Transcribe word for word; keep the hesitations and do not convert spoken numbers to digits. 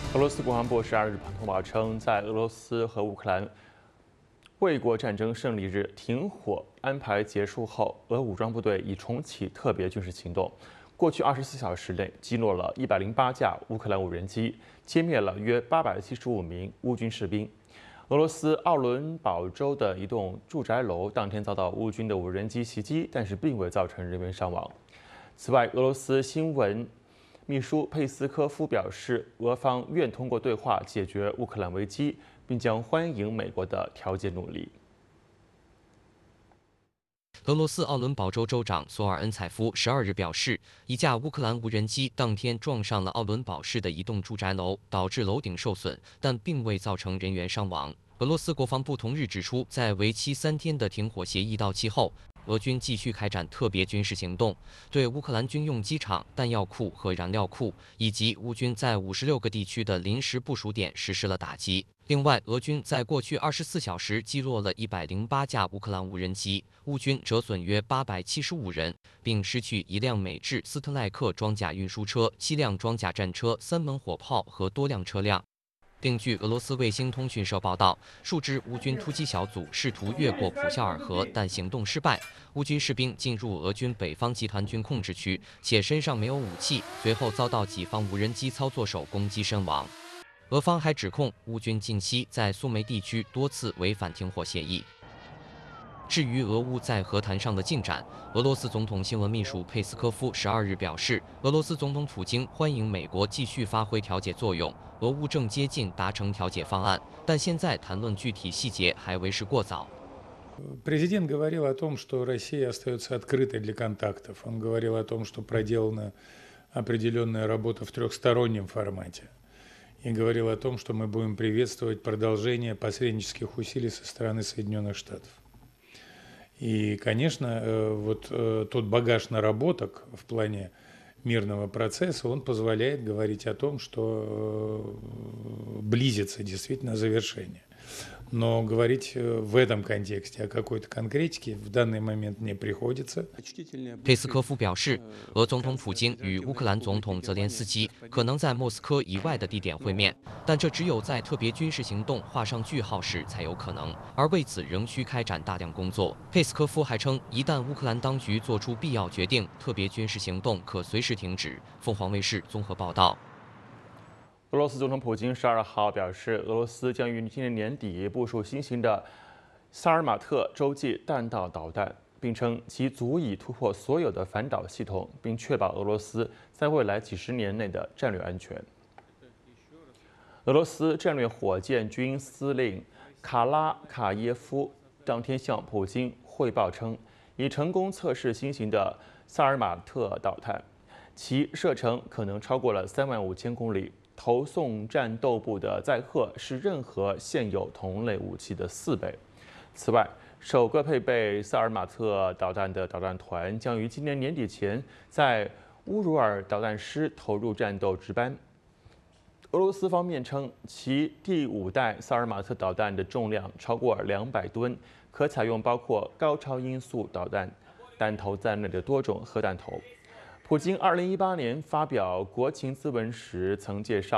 俄罗斯国防部十二日通报称，在俄罗斯和乌克兰卫国战争胜利日停火安排结束后，俄武装部队已重启特别军事行动。过去二十四小时内，击落了一百零八架乌克兰无人机，歼灭了约八百七十五名乌军士兵。俄罗斯奥伦堡州的一栋住宅楼当天遭到乌军的无人机袭击，但是并未造成人员伤亡。此外，俄罗斯新闻秘书佩斯科夫表示，俄方愿通过对话解决乌克兰危机，并将欢迎美国的调解努力。 俄罗斯奥伦堡州州长索尔恩采夫十二日表示，一架乌克兰无人机当天撞上了奥伦堡市的一栋住宅楼，导致楼顶受损，但并未造成人员伤亡。俄罗斯国防部同日指出，在为期三天的停火协议到期后，俄军继续开展特别军事行动，对乌克兰军用机场、弹药库和燃料库，以及乌军在五十六个地区的临时部署点实施了打击。另外，俄军在过去二十四小时击落了一百零八架乌克兰无人机，乌军折损约八百七十五人，并失去一辆美制斯特赖克装甲运输车、七辆装甲战车、三门火炮和多辆车辆。另据俄罗斯卫星通讯社报道，数支乌军突击小组试图越过普肖尔河，但行动失败。乌军士兵进入俄军北方集团军控制区，且身上没有武器，随后遭到己方无人机操作手攻击身亡。俄方还指控乌军近期在苏梅地区多次违反停火协议。至于俄乌在和谈上的进展，俄罗斯总统新闻秘书佩斯科夫十二日表示，俄罗斯总统普京欢迎美国继续发挥调解作用，俄乌正接近达成调解方案，但现在谈论具体细节还为时过早。 Президент говорил о том, что Россия остается открытой для контактов. Он говорил о том, что проделана определенная работа в трехстороннем формате. И говорил о том, что мы будем приветствовать продолжение посреднических усилий со стороны Соединенных Штатов. И, конечно, вот тот багаж наработок в плане мирного процесса, он позволяет говорить о том, что близится действительно завершение. Но говорить в этом контексте о какой-то конкретике в данный момент не приходится. 佩斯科夫表示，俄总统普京与乌克兰总统泽连斯基可能在莫斯科以外的地点会面，但这只有在特别军事行动画上句号时才有可能，而为此仍需开展大量工作。佩斯科夫还称，一旦乌克兰当局做出必要决定，特别军事行动可随时停止。凤凰卫视综合报道。 俄罗斯总统普京十二号表示，俄罗斯将于今年年底部署新型的萨尔马特洲际弹道导弹，并称其足以突破所有的反导系统，并确保俄罗斯在未来几十年内的战略安全。俄罗斯战略火箭军司令卡拉卡耶夫当天向普京汇报称，已成功测试新型的萨尔马特导弹，其射程可能超过了三万五千公里。投送战斗部的载荷是任何现有同类武器的四倍。此外，首个配备萨尔马特导弹的导弹团将于今年年底前在乌鲁尔导弹师投入战斗值班。俄罗斯方面称，其第五代萨尔马特导弹的重量超过两百吨，可采用包括高超音速导弹弹头在内的多种核弹头。普京二零一八年发表国情咨文时曾介绍。